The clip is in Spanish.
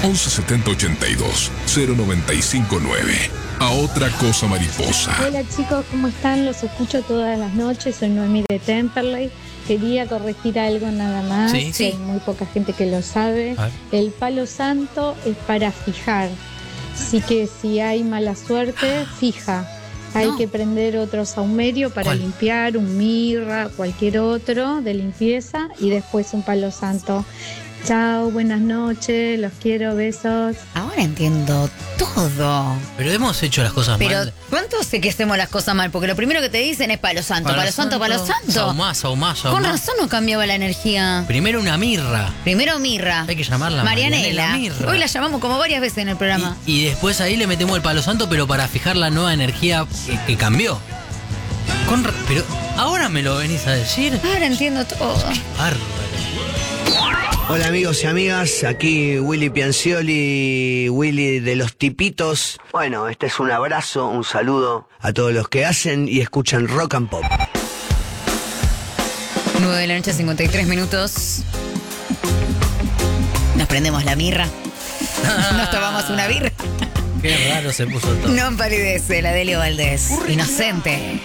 11 70 82 095 9. A otra cosa mariposa. Hola chicos, ¿cómo están? Los escucho todas las noches, soy Noemí de Temperley. Quería corregir algo nada más, Sí. que hay muy poca gente que lo sabe. El palo santo es para fijar, así que si hay mala suerte, fija. Hay que prender otro saumerio para limpiar, un mirra, cualquier otro de limpieza y después un palo santo. Chao, buenas noches, los quiero, besos. Ahora entiendo todo. Pero hemos hecho las cosas Pero mal. ¿cuánto sé que hacemos las cosas mal? Porque lo primero que te dicen es palo santo, palo santo, palo santo. Saumás. Con razón no cambiaba la energía. Primero una mirra. Primero mirra. Hay que llamarla Marianela. Mirra. Hoy la llamamos como varias veces en el programa. Y después ahí le metemos el palo santo, pero para fijar la nueva energía que cambió. Pero ahora me lo venís a decir. Ahora entiendo todo. Bárbaro. Hola amigos y amigas, aquí Willy Piancioli, Willy de los Tipitos. Bueno, este es un abrazo, un saludo a todos los que hacen y escuchan Rock and Pop. 9 de la noche, 53 minutos. Nos prendemos la mirra. Nos tomamos una birra. Qué raro se puso todo. No empalidece, la de Leo Valdés. Inocente.